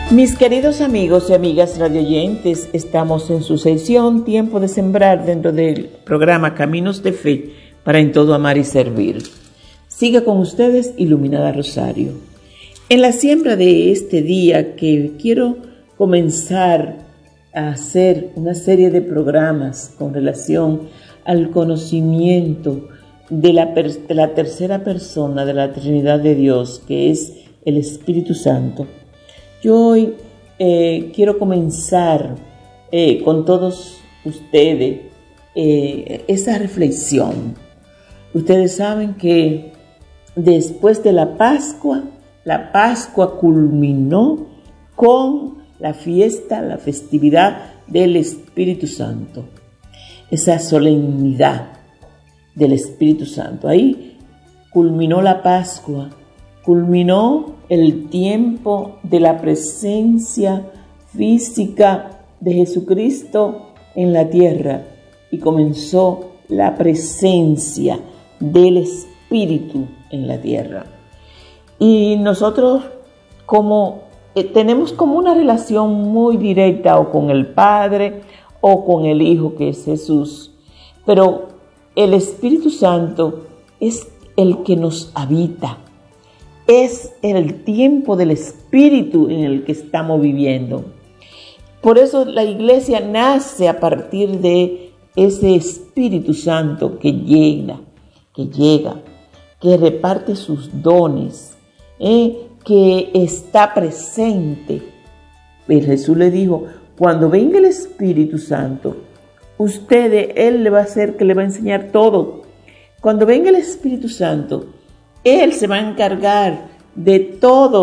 Mis queridos amigos y amigas radioyentes, estamos en su sección Tiempo de Sembrar dentro del programa Caminos de Fe para en todo amar y servir. Siga con ustedes Iluminada Rosario. En la siembra de este día que quiero comenzar a hacer una serie de programas con relación al conocimiento de la tercera persona de la Trinidad de Dios, que es el Espíritu Santo. Yo hoy quiero comenzar con todos ustedes esa reflexión. Ustedes saben que después de la Pascua culminó con la festividad del Espíritu Santo, esa solemnidad del Espíritu Santo. Ahí culminó la Pascua. Culminó el tiempo de la presencia física de Jesucristo en la tierra y comenzó la presencia del Espíritu en la tierra. Y nosotros tenemos como una relación muy directa o con el Padre o con el Hijo, que es Jesús, pero el Espíritu Santo es el que nos habita. Es el tiempo del Espíritu en el que estamos viviendo. Por eso la iglesia nace a partir de ese Espíritu Santo que llega, que reparte sus dones, que está presente. Y Jesús le dijo, cuando venga el Espíritu Santo, Él le va a hacer que le va a enseñar todo. Cuando venga el Espíritu Santo, Él se va a encargar de todo